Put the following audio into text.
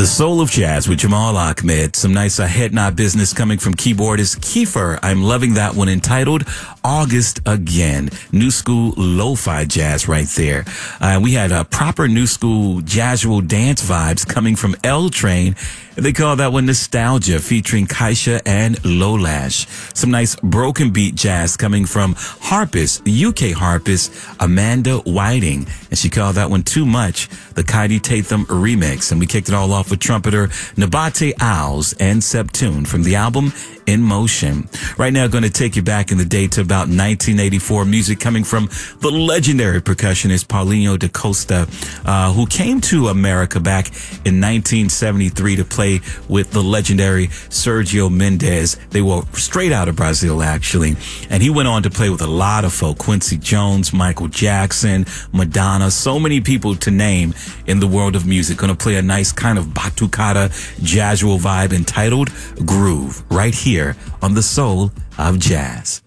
The Soul of Jazz with Jamal Ahmed. Some nice head nod business coming from keyboardist Kiefer. I'm loving that one, entitled August Again. New school lo-fi jazz right there. We had proper new school jazzual dance vibes coming from L Train. They call that one Nostalgia, featuring Kaisha and Lolash. Some nice broken beat jazz coming from harpist, UK harpist, Amanda Whiting. And she called that one Too Much, the Kaidi Tatham remix. And we kicked it all off with trumpeter Nabate Owls and Septune from the album In Motion. Right now, going to take you back in the day to about 1984. Music coming from the legendary percussionist Paulinho da Costa, who came to America back in 1973 to play with the legendary Sergio Mendes. They were straight out of Brazil, actually. And he went on to play with a lot of folk. Quincy Jones, Michael Jackson, Madonna, so many people to name in the world of music. Going to play a nice kind of batucada jazzual vibe entitled Groove right here on The Soul of Jazz.